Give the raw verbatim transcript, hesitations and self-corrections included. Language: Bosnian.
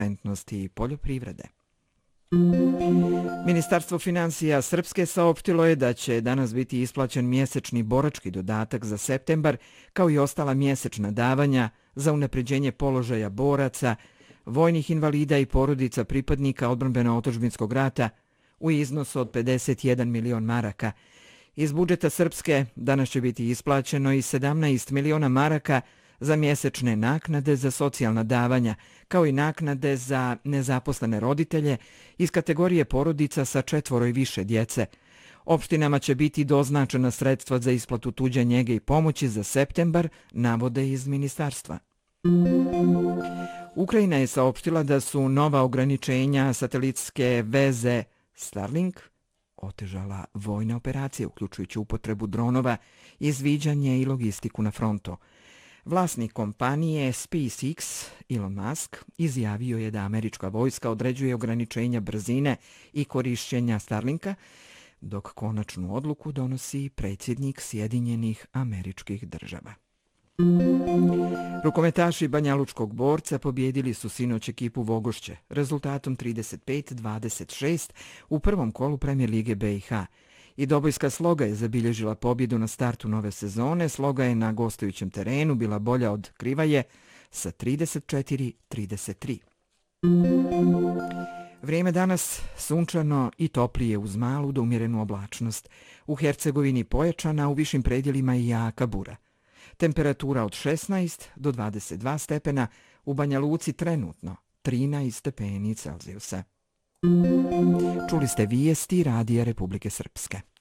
konkurentnosti i poljoprivrede. Ministarstvo financija Srpske saopštilo je da će danas biti isplaćen mjesečni borački dodatak za septembar, kao i ostala mjesečna davanja za unapređenje položaja boraca, vojnih invalida i porodica pripadnika odbrambeno-otadžbinskog rata u iznosu od pedeset jedan milion maraka. Iz budžeta Srpske danas će biti isplaćeno i sedamnaest miliona maraka za mjesečne naknade za socijalna davanja, kao i naknade za nezaposlene roditelje iz kategorije porodica sa četvoro i više djece. Opštinama će biti doznačena sredstva za isplatu tuđe njege i pomoći za septembar, navode iz ministarstva. Ukrajina je saopštila da su nova ograničenja satelitske veze Starlink otežala vojne operacije, uključujući upotrebu dronova, izviđanje i logistiku na frontu. Vlasnik kompanije SpaceX, Elon Musk, izjavio je da američka vojska određuje ograničenja brzine i korišćenja Starlinka, dok konačnu odluku donosi predsjednik Sjedinjenih Američkih Država. Rukometaši Banjalučkog Borca pobjedili su sinoć ekipu Vogošće rezultatom trideset pet dvadeset šest u prvom kolu Premijer lige B i H. I Dobojska Sloga je zabilježila pobjedu na startu nove sezone. Sloga je na gostujućem terenu bila bolja od Krivaje sa trideset četiri trideset tri. Vrijeme danas sunčano i toplije uz malu do umjerenu oblačnost. U Hercegovini pojačana, u višim predjelima i jaka bura. Temperatura od šesnaest do dvadeset dva stepena, u Banja Luci trenutno trinaest stepeni Celzijusa. Čuli ste vijesti Radija Republike Srpske.